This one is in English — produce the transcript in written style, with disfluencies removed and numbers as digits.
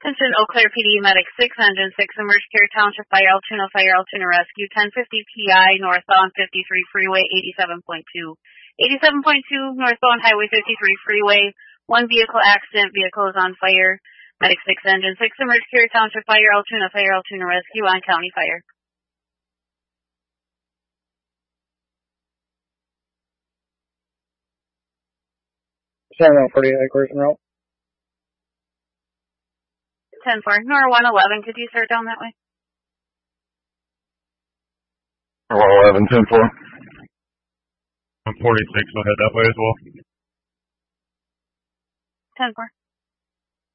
Attention Eau Claire PD Medic 6, Engine 6, Emerge Care Township Fire, Altoona Rescue, 1050 PI, northbound 53 Freeway, 87.2. 87.2, northbound Highway 53 Freeway, one vehicle accident, vehicle is on fire. Medic 6, Engine 6, Emerge Care Township Fire, Altoona Rescue, on County Fire. San Juan 48, clear en route. 10-4, Nor 111, could you start down that way? Nor 111, 10-4. I'm 46, I'll head that way as well. 10-4.